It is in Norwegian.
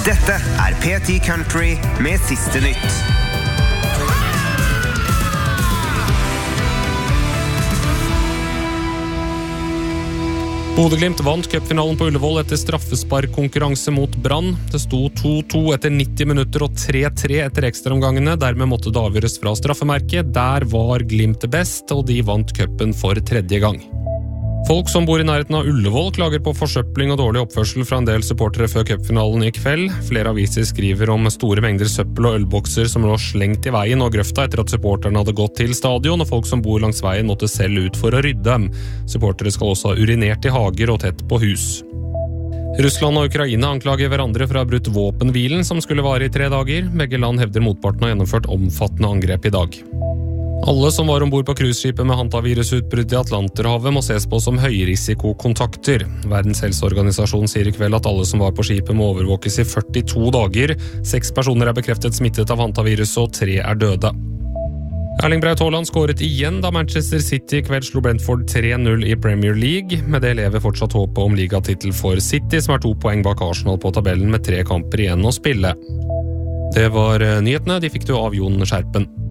Dette P10 Country med siste nytt. Bodø/Glimt vant cupfinalen på Ullevål etter straffesparkkonkurranse mot Brann. Det sto 2-2 etter 90 minutter og 3-3 etter ekstraomgangene. Dermed måtte det avgjøres fra straffemerket. Der var Glimt best, og de vant cupen for 3. gang. Folk som bor i nærheten av Ullevål klager på forsøpling og dårlig oppførsel fra en del supportere før cupfinalen i kveld. Flere aviser skriver om store mengder søppel og ølbokser som lå slengt i veien og grøfta etter at supporterne hadde gått til stadion, og folk som bor langs veien måtte selv ut for å rydde dem. Supportere skal også ha urinert i hager og tett på hus. Russland og Ukraina anklager hverandre for å ha brutt våpenhvilen som skulle vare i 3 dager. Begge land hevder motparten har gjennomført omfattende angrep i dag. Alle som var ombord på cruiseskipet med hantavirusutbrudd i Atlanterhavet må ses på som høyrisikokontakter. Verdens helseorganisasjon sier i kveld at alle som var på skipet må overvåkes i 42 dager. 6 personer er bekreftet smittet av hantaviruset, og 3 er døde. Erling Braut Haaland skåret igjen da Manchester City i kveld slo Brentford 3-0 i Premier League. Med det lever fortsatt håpet om ligatittel for City, som er 2 poeng bak Arsenal på tabellen med 3 kamper igjen å spille. Det var nyhetene, de fikk du av Jon Skjerpen.